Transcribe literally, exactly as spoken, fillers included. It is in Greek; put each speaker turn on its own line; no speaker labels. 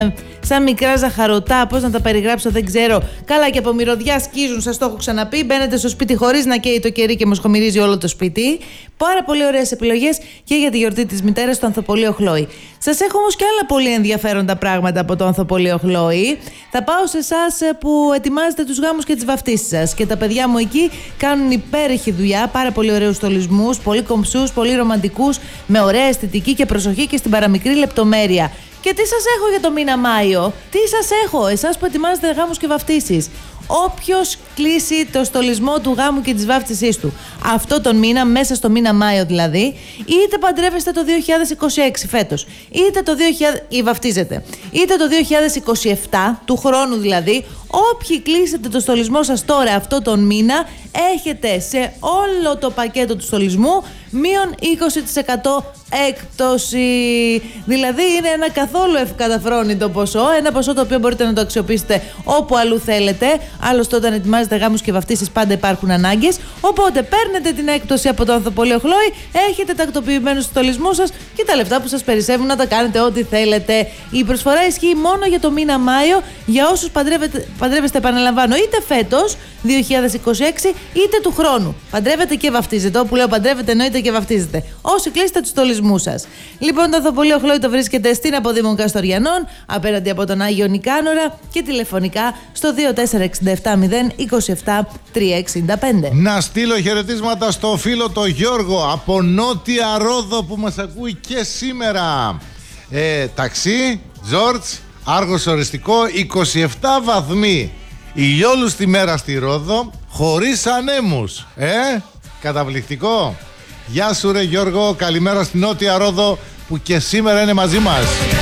σαν μικρά ζαχαρωτά, πώς να τα περιγράψω δεν ξέρω. Καλά και από μυρωδιά σκίζουν, σας το έχω ξαναπεί. Μπαίνετε στο σπίτι χωρίς να καίει το κερί και μοσχομυρίζει όλο το σπίτι. Πάρα πολύ ωραίες επιλογές και για τη γιορτή της μητέρας στο Ανθοπολείο Χλόη. Σας έχω όμως και άλλα πολύ ενδιαφέροντα πράγματα από το Ανθοπολείο Χλόη. Θα πάω σε εσάς που ετοιμάζετε τους γάμους και τις βαφτίσεις σας. Και τα παιδιά μου εκεί κάνουν υπέροχη δουλειά. Πάρα πολύ ωραίους στολισμούς, πολύ κομψούς, πολύ ρομαντικούς, με ωραία αισθητική και προσοχή και στην παραμικρή λεπτομέρεια. Και τι σας έχω για το μήνα Μάιο, τι σας έχω, εσάς που ετοιμάζετε γάμους και βαφτίσεις. Όποιος κλείσει το στολισμό του γάμου και της βάφτισής του αυτό τον μήνα, μέσα στο μήνα Μάιο δηλαδή, είτε παντρεύεστε το δύο χιλιάδες είκοσι έξι φέτος, είτε το δύο χιλιάδες ή βαφτίζετε, είτε το δύο χιλιάδες είκοσι επτά, του χρόνου δηλαδή, όποιοι κλείσετε το στολισμό σας τώρα αυτό τον μήνα, έχετε σε όλο το πακέτο του στολισμού μείον είκοσι τοις εκατό έκπτωση. Δηλαδή είναι ένα καθόλου ευκαταφρόνητο ποσό, ένα ποσό το οποίο μπορείτε να το αξιοποιήσετε όπου αλλού θέλετε. Άλλωστε, όταν ετοιμάζετε γάμους και βαφτίσεις, πάντα υπάρχουν ανάγκες. Οπότε παίρνετε την έκπτωση από το Ανθοπολείο Χλόη, έχετε τακτοποιημένους στολισμούς σας και τα λεφτά που σας περισσεύουν να τα κάνετε ό,τι θέλετε. Η προσφορά ισχύει μόνο για το μήνα Μάιο για όσους παντρεύεστε, επαναλαμβάνω, είτε φέτος δύο χιλιάδες είκοσι έξι είτε του χρόνου. Παντρεύετε και βαφτίζετε. Όπου λέω παντρεύετε, εννοείται και βαφτίζετε. Όσοι κλείσετε τους στολισμούς σας. Λοιπόν, το Ανθοπολείο Χλόη το βρίσκεται στην Αποδήμων Καστοριανών, απέναντι από τον Άγιο Νικάνορα και τηλεφωνικά στο δύο τέσσερα έξι επτά μηδέν είκοσι επτά τριακόσια εξήντα πέντε.
Να στείλω χαιρετίσματα στο φίλο το Γιώργο από Νότια Ρόδο που μας ακούει και σήμερα. Ε, ταξί, Τζόρτζ, Άργος οριστικό, είκοσι επτά βαθμοί. Ηλιόλους τη μέρα στη Ρόδο, χωρίς ανέμους. Ε, καταπληκτικό. Γεια σου ρε Γιώργο, καλημέρα στη Νότια Ρόδο που και σήμερα είναι μαζί μας.